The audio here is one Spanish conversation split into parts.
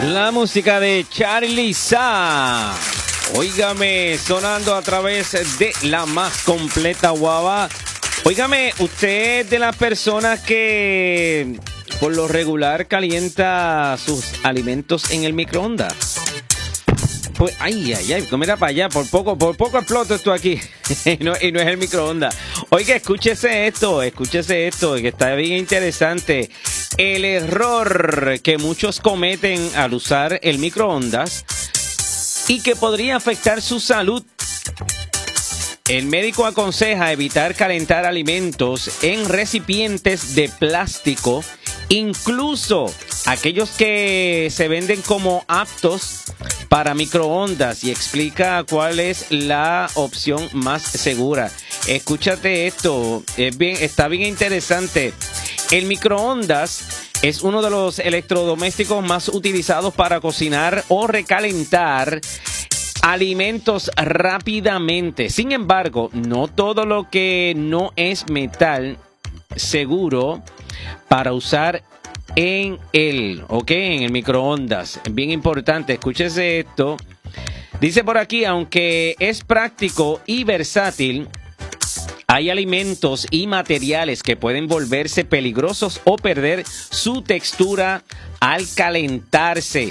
La música de Charly Sa. Óigame, sonando a través de la más completa guava. Óigame, usted es de las personas que por lo regular calienta sus alimentos en el microondas. Pues, ay, mira para allá, por poco exploto esto aquí. y no es el microondas. Oiga, escúchese esto, que está bien interesante. El error que muchos cometen al usar el microondas y que podría afectar su salud. El médico aconseja evitar calentar alimentos en recipientes de plástico, incluso aquellos que se venden como aptos para microondas, y explica cuál es la opción más segura. Escúchate esto, está bien interesante. El microondas es uno de los electrodomésticos más utilizados para cocinar o recalentar alimentos rápidamente. Sin embargo, no todo lo que no es metal seguro para usar en el microondas. Bien importante, escúchese esto. Dice por aquí, aunque es práctico y versátil, hay alimentos y materiales que pueden volverse peligrosos o perder su textura al calentarse.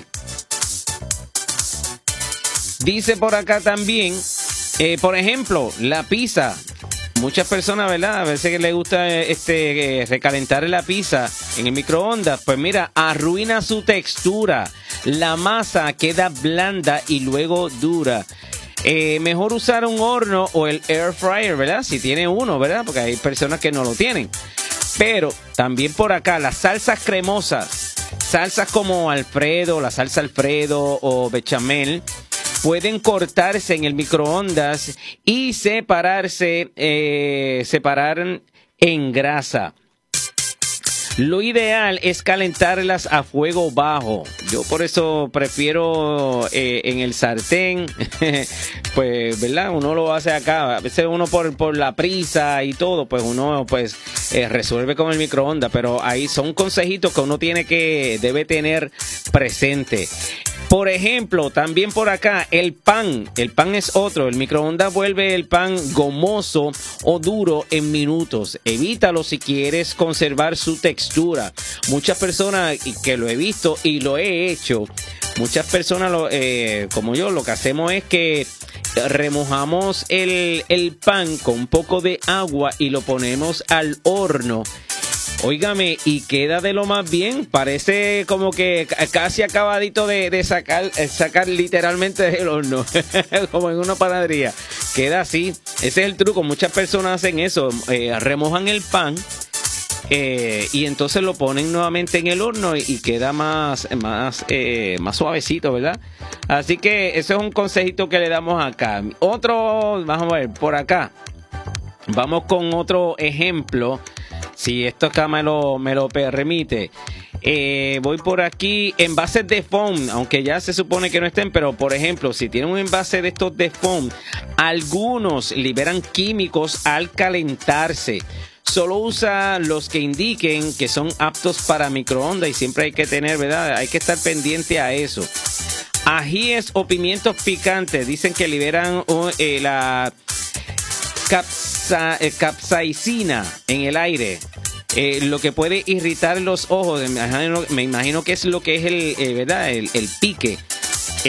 Dice por acá también, por ejemplo, la pizza. Muchas personas, ¿verdad? A veces les gusta recalentar la pizza en el microondas. Pues mira, arruina su textura. La masa queda blanda y luego dura. Mejor usar un horno o el air fryer, ¿verdad? Si tiene uno, ¿verdad? Porque hay personas que no lo tienen. Pero también por acá, las salsas cremosas, salsas como Alfredo, la salsa Alfredo o bechamel, pueden cortarse en el microondas y separar en grasa. Lo ideal es calentarlas a fuego bajo. Yo por eso prefiero en el sartén, pues, ¿verdad? Uno lo hace acá. A veces uno por la prisa y todo, pues uno resuelve con el microondas. Pero ahí son consejitos que uno debe tener presente. Por ejemplo, también por acá, el pan. El pan es otro. El microondas vuelve el pan gomoso o duro en minutos. Evítalo si quieres conservar su textura. Muchas personas, y que lo he visto y lo he hecho, muchas personas, como yo, lo que hacemos es que remojamos el pan con un poco de agua y lo ponemos al horno. Óigame, y queda de lo más bien. Parece como que casi acabadito de sacar literalmente del horno. Como en una panadería. Queda así. Ese es el truco. Muchas personas hacen eso. Remojan el pan. Y entonces lo ponen nuevamente en el horno y queda más suavecito, ¿verdad? Así que ese es un consejito que le damos acá. Vamos a ver, por acá. Vamos con otro ejemplo. Si esto acá me lo permite. Voy por aquí, envases de foam, aunque ya se supone que no estén, pero por ejemplo, si tienen un envase de estos de foam, algunos liberan químicos al calentarse. Solo usa los que indiquen que son aptos para microondas y siempre hay que tener, ¿verdad? Hay que estar pendiente a eso. Ajíes o picantes dicen que liberan la capsaicina en el aire, lo que puede irritar los ojos. Me imagino que es lo que es ¿verdad? El pique.